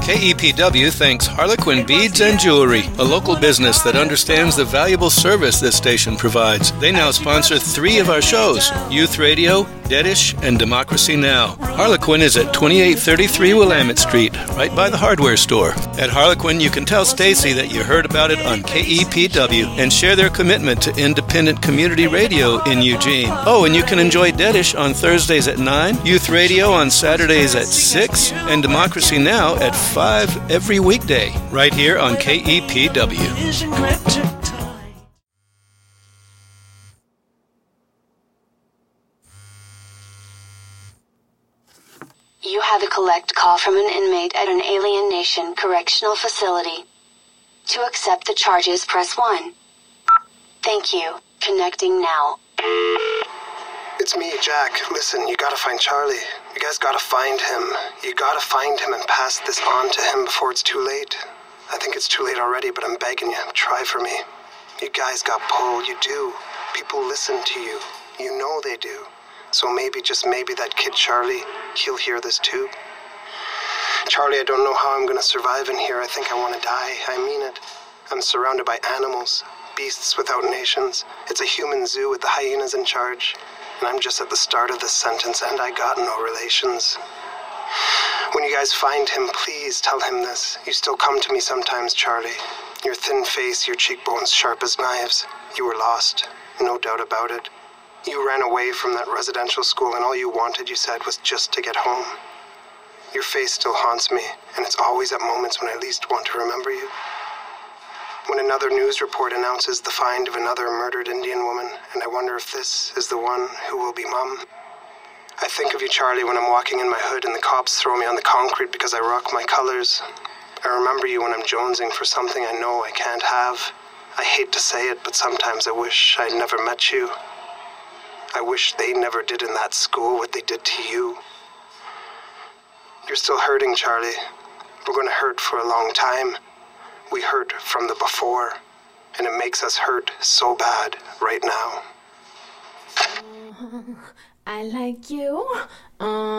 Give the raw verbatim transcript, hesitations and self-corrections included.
K E P W thanks Harlequin Beads and Jewelry, a local business that understands the valuable service this station provides. They now sponsor three of our shows, Youth Radio, Deadish, and Democracy Now! Harlequin is at twenty-eight thirty-three Willamette Street, right by the hardware store. At Harlequin, you can tell Stacy that you heard about it on K E P W and share their commitment to independent community radio in Eugene. Oh, and you can enjoy Deadish on Thursdays at nine, Youth Radio on Saturdays at six, and Democracy Now! At five every weekday, right here on K E P W. You have a collect call from an inmate at an Alien Nation correctional facility. To accept the charges, press one. Thank you. Connecting now. It's me, Jack. Listen, you gotta find Charlie. You guys gotta find him. You gotta find him and pass this on to him before it's too late. I think it's too late already, but I'm begging you, try for me. You guys got pull, you do. People listen to you. You know they do. So maybe, just maybe, that kid Charlie, he'll hear this too. Charlie, I don't know how I'm gonna survive in here. I think I wanna die. I mean it. I'm surrounded by animals, beasts without nations. It's a human zoo with the hyenas in charge. And I'm just at the start of this sentence, and I got no relations. When you guys find him, please tell him this. You still come to me sometimes, Charlie. Your thin face, your cheekbones sharp as knives. You were lost, no doubt about it. You ran away from that residential school, and all you wanted, you said, was just to get home. Your face still haunts me, and it's always at moments when I least want to remember you. When another news report announces the find of another murdered Indian woman, and I wonder if this is the one who will be Mum. I think of you, Charlie, when I'm walking in my hood and the cops throw me on the concrete because I rock my colors. I remember you when I'm jonesing for something I know I can't have. I hate to say it, but sometimes I wish I'd never met you. I wish they never did in that school what they did to you. You're still hurting, Charlie. We're going to hurt for a long time. We hurt from the before, and it makes us hurt so bad right now. Uh, I like you. Uh